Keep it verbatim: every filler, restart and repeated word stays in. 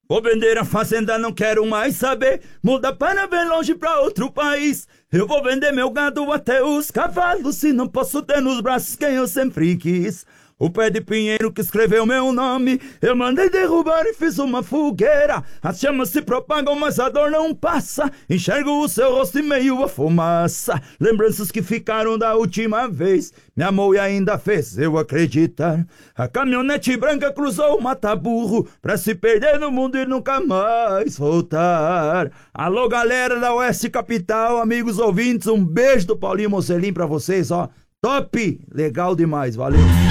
Vou vender a fazenda, não quero mais saber. Muda para bem longe pra outro país. Eu vou vender meu gado até os cavalos, se não posso ter nos braços quem eu sempre quis. O pé de pinheiro que escreveu meu nome, eu mandei derrubar e fiz uma fogueira. As chamas se propagam, mas a dor não passa. Enxergo o seu rosto e meio a fumaça. Lembranças que ficaram da última vez, me amou e ainda fez eu acreditar. A caminhonete branca cruzou o mata-burro pra se perder no mundo e nunca mais voltar. Alô, galera da Oeste Capital, amigos ouvintes, um beijo do Paulinho Mocelin pra vocês, ó. Top! Legal demais, valeu!